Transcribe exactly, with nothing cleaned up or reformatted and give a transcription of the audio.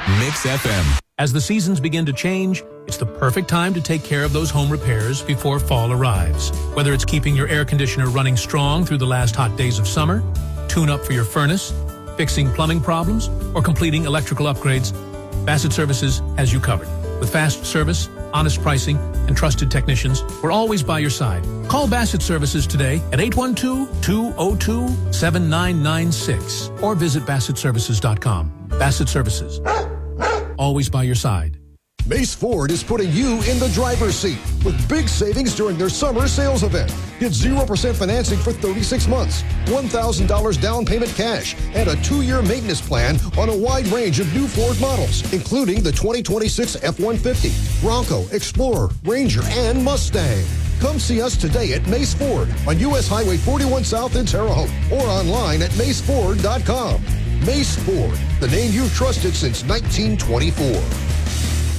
Mix F M. As the seasons begin to change, it's the perfect time to take care of those home repairs before fall arrives. Whether it's keeping your air conditioner running strong through the last hot days of summer, tune up for your furnace, fixing plumbing problems, or completing electrical upgrades, Bassett Services has you covered. With fast service, honest pricing, and trusted technicians, we're always by your side. Call Bassett Services today at eight one two, two zero two, seven nine nine six or visit bassett services dot com. Bassett Services, always by your side. Mace Ford is putting you in the driver's seat with big savings during their summer sales event. Get zero percent financing for thirty-six months, one thousand dollars down payment cash, and a two-year maintenance plan on a wide range of new Ford models, including the twenty twenty-six F one fifty, Bronco, Explorer, Ranger, and Mustang. Come see us today at Mace Ford on U S Highway forty-one South in Terre Haute or online at mace ford dot com. Mace Ford, the name you've trusted since nineteen twenty-four.